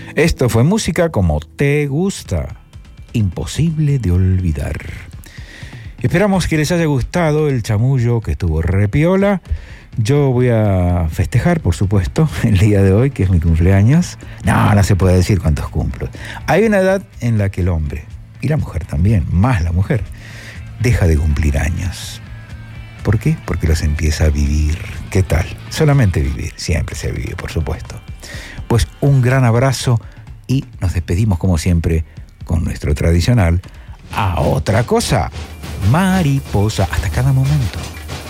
Esto fue música como te gusta, imposible de olvidar. Esperamos que les haya gustado el chamullo que estuvo repiola. Yo voy a festejar, por supuesto, el día de hoy, que es mi cumpleaños. No se puede decir cuántos cumplo. Hay una edad en la que el hombre, y la mujer también, más la mujer, deja de cumplir años. ¿Por qué? Porque los empieza a vivir. ¿Qué tal? Solamente vivir. Siempre se vive, por supuesto. Pues un gran abrazo y nos despedimos, como siempre, con nuestro tradicional "a otra cosa". Mariposa. Hasta cada momento.